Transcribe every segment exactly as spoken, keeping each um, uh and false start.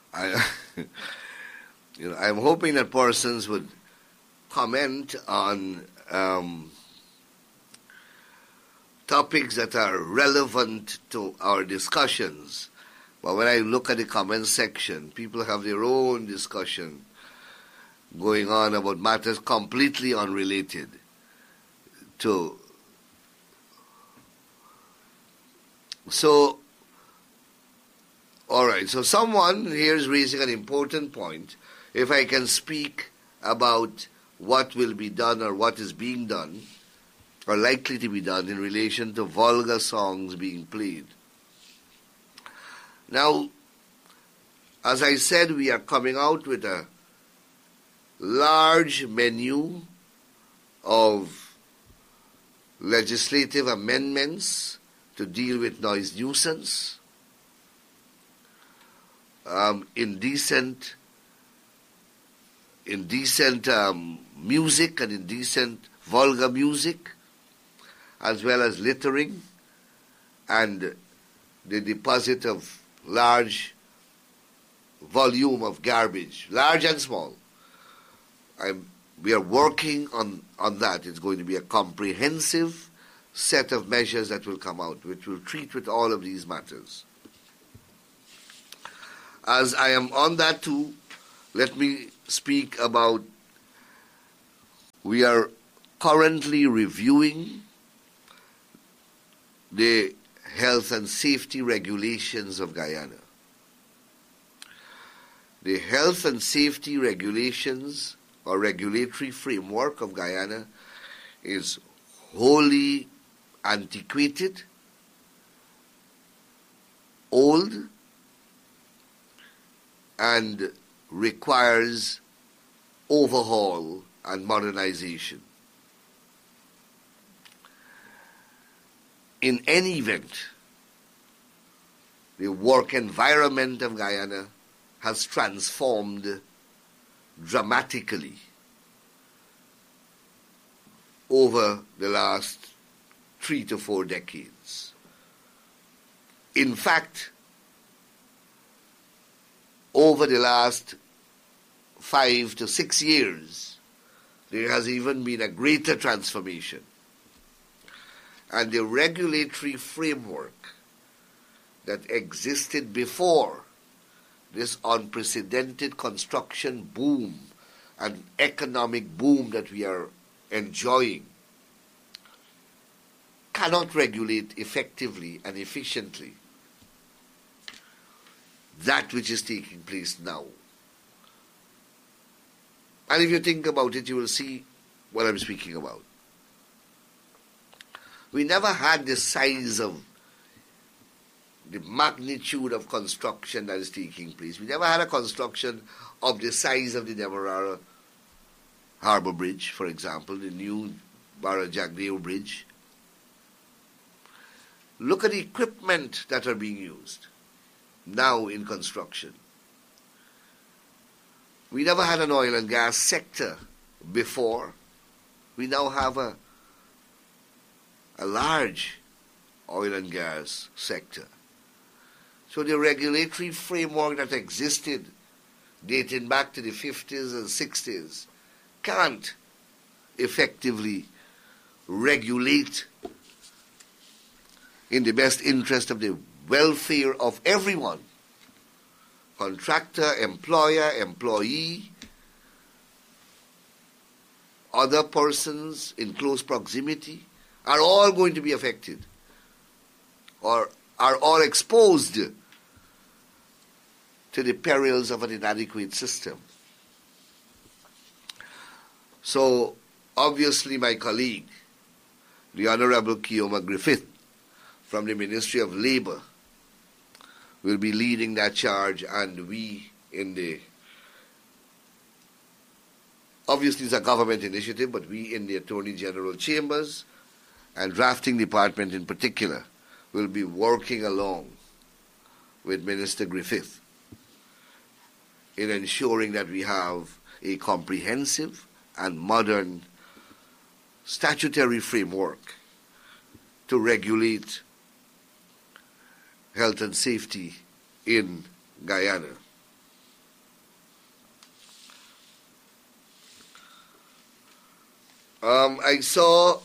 I, you know, I'm hoping that persons would comment on um, topics that are relevant to our discussions. But when I look at the comment section, people have their own discussion going on about matters completely unrelated to. So, all right, so someone here is raising an important point. If I can speak about what will be done or what is being done or likely to be done in relation to vulgar songs being played. Now, as I said, we are coming out with a large menu of legislative amendments to deal with noise nuisance, um, indecent, indecent um, music and indecent vulgar music, as well as littering and the deposit of large volume of garbage, large and small. I'm, we are working on, on that. It's going to be a comprehensive set of measures that will come out, which will treat with all of these matters. As I am on that too, let me speak about, we are currently reviewing the health and safety regulations of Guyana. The health and safety regulations or regulatory framework of Guyana is wholly antiquated, old, and requires overhaul and modernization. In any event, the work environment of Guyana has transformed dramatically over the last three to four decades. In fact, over the last five to six years, there has even been a greater transformation. And the regulatory framework that existed before this unprecedented construction boom and economic boom that we are enjoying cannot regulate effectively and efficiently that which is taking place now. And if you think about it, you will see what I'm speaking about. We never had the size of the magnitude of construction that is taking place. We never had a construction of the size of the Demerara Harbour Bridge, for example, the new Barra-Jagdeo Bridge. Look at the equipment that are being used now in construction. We never had an oil and gas sector before. We now have a, a large oil and gas sector. So the regulatory framework that existed dating back to the fifties and sixties can't effectively regulate in the best interest of the welfare of everyone. Contractor, employer, employee, other persons in close proximity are all going to be affected or are all exposed to the perils of an inadequate system. So, obviously my colleague, the Honorable Keoma Griffith, from the Ministry of Labour, will be leading that charge, and we in the, obviously it's a government initiative, but we in the Attorney General Chambers and Drafting Department in particular will be working along with Minister Griffith in ensuring that we have a comprehensive and modern statutory framework to regulate health and safety in Guyana. Um, I saw,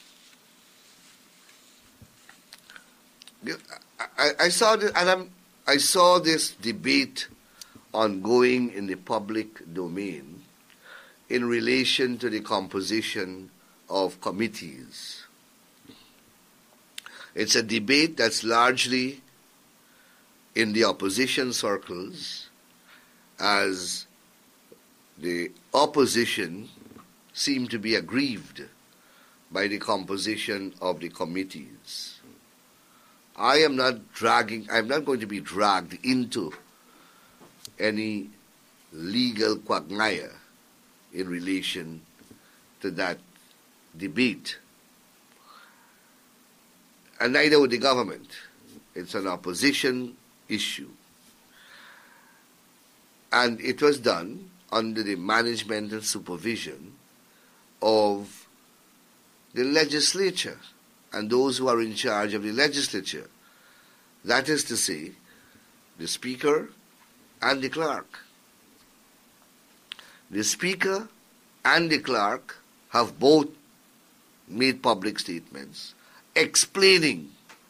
I, I saw this, and I'm, I saw this debate ongoing in the public domain in relation to the composition of committees. It's a debate that's largely in the opposition circles, as the opposition seem to be aggrieved by the composition of the committees. I am not dragging, I'm not going to be dragged into any legal quagmire in relation to that debate. And neither would the government. It's an opposition issue. And it was done under the management and supervision of the legislature and those who are in charge of the legislature. That is to say, the Speaker and the Clerk. The Speaker and the Clerk have both made public statements explaining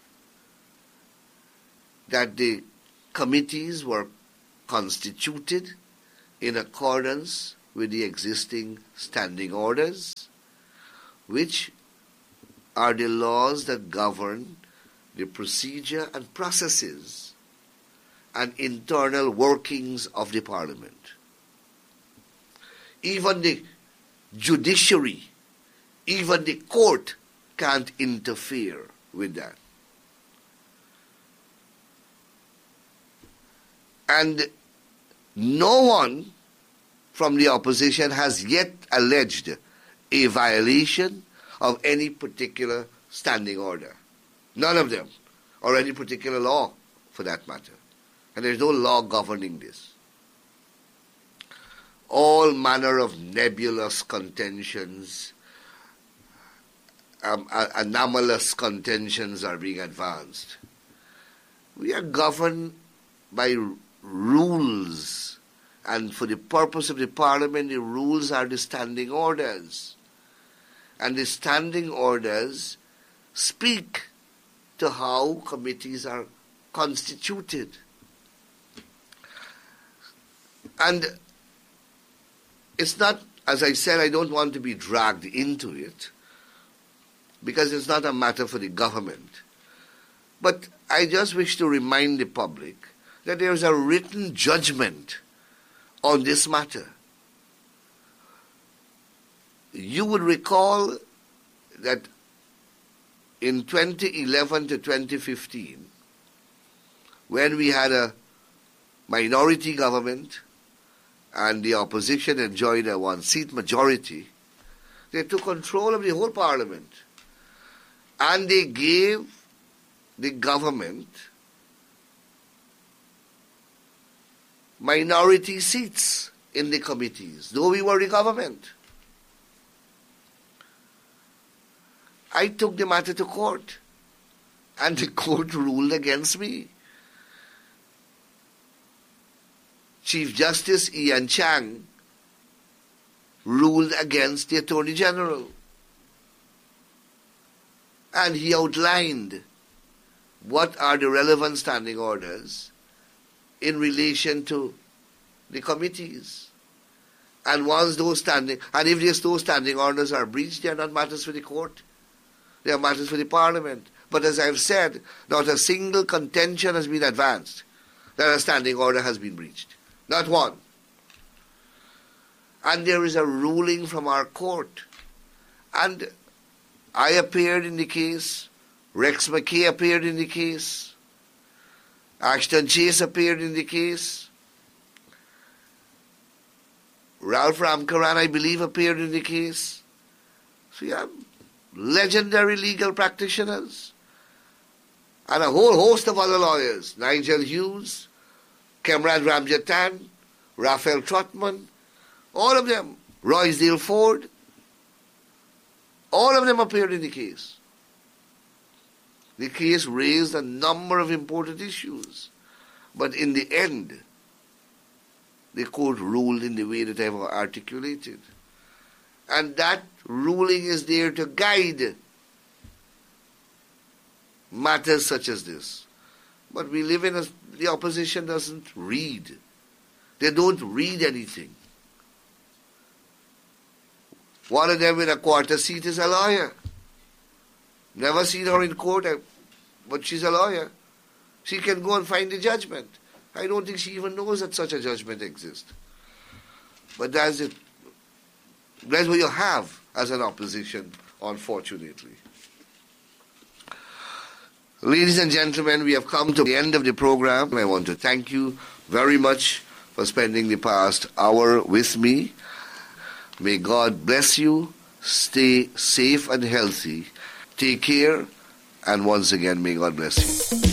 that the committees were constituted in accordance with the existing standing orders, which are the laws that govern the procedure and processes and internal workings of the Parliament. Even the judiciary, even the court can't interfere with that. And no one from the opposition has yet alleged a violation of any particular standing order. None of them, or any particular law for that matter. And there's no law governing this. All manner of nebulous contentions, um, anomalous contentions are being advanced. We are governed by rules, and for the purpose of the Parliament, the rules are the standing orders. And the standing orders speak to how committees are constituted. And it's not, as I said, I don't want to be dragged into it, because it's not a matter for the government. But I just wish to remind the public that there is a written judgment on this matter. You would recall that in twenty eleven to twenty fifteen, when we had a minority government and the opposition enjoyed a one-seat majority, they took control of the whole Parliament. And they gave the government minority seats in the committees, though we were the government. I took the matter to court, and the court ruled against me. Chief Justice Ian Chang ruled against the Attorney General. And he outlined what are the relevant standing orders in relation to the committees. And once those standing, and if those standing orders are breached, they are not matters for the court. They are matters for the Parliament. But as I've said, not a single contention has been advanced that a standing order has been breached. Not one. And there is a ruling from our court. And I appeared in the case. Rex McKay appeared in the case. Ashton Chase appeared in the case. Ralph Ramkaran, I believe, appeared in the case. So you have legendary legal practitioners and a whole host of other lawyers. Nigel Hughes, Kemran Ramjatan, Raphael Trotman, all of them, Roysdale Ford, all of them appeared in the case. The case raised a number of important issues, but in the end, the court ruled in the way that I've articulated. And that ruling is there to guide matters such as this. But we live in a, the opposition doesn't read. They don't read anything. One of them in a quarter seat is a lawyer. Never seen her in court, but she's a lawyer. She can go and find the judgment. I don't think she even knows that such a judgment exists. But that's it. That's what you have as an opposition, unfortunately. Ladies and gentlemen, we have come to the end of the program. I want to thank you very much for spending the past hour with me. May God bless you. Stay safe and healthy. Take care. And once again, may God bless you.